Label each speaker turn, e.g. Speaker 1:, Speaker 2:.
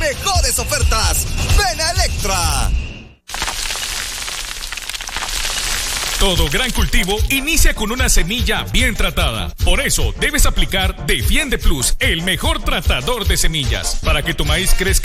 Speaker 1: mejores ofertas. ¡Ven a Electra!
Speaker 2: Todo gran cultivo inicia con una semilla bien tratada. Por eso debes aplicar Defiende Plus, el mejor tratador de semillas, para que tu maíz crezca